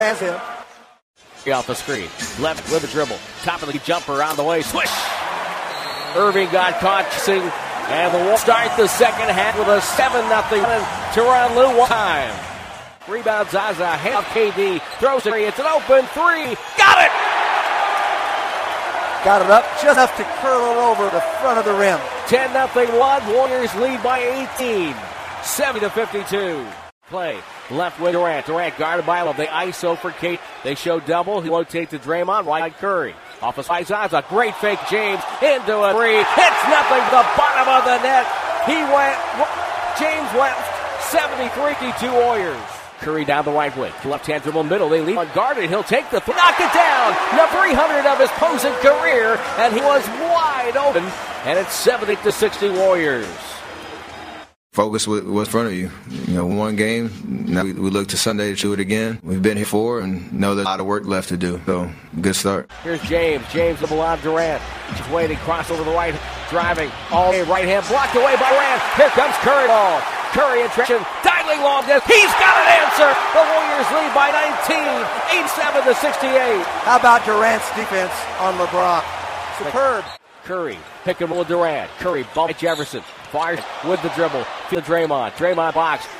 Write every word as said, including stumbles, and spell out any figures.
Has him. Off the screen. Left with a dribble. Top of the jumper on the way. Swish! Irving got caught. And the Wolves start the second half with a seven nothing win. Tyronn Lue one time. Rebound Zaza. Half K D. Throws it. It's an open three. Got it! Got it up just enough to curl it over the front of the rim. ten nothing one. Warriors lead by eighteen. seventy to fifty-two. Play. Left with Durant. Durant guarded by Love. They I S O for Kate. They show double. He rotates to Draymond. Right Curry. Off of Zaza. Great fake. James into a three. Hits nothing to the bottom of the net. He went. James went seventy-three fifty-two Warriors. Curry down the right wing. Left hand dribble middle. They leave unguarded. He'll take the three. Knock it down. Number three hundred of his posing career. And he was wide open. And it's seventy to sixty Warriors. Focus with what's in front of you. You know, one game. Now we, we look to Sunday to do it again. We've been here before and know there's a lot of work left to do. So, good start. Here's James. James double on Durant. Just waiting. Cross over the right. Driving. All day. Right hand blocked away by Durant. Here comes Curry ball. Curry in traction. Dialing long distance. He's got an answer. The Warriors lead by nineteen. eighty-seven to sixty-eight. How about Durant's defense on LeBron? Superb. Curry. Pick and roll with Durant. Curry. Ball by Jefferson. Fires with the dribble. Field Draymond. Draymond box.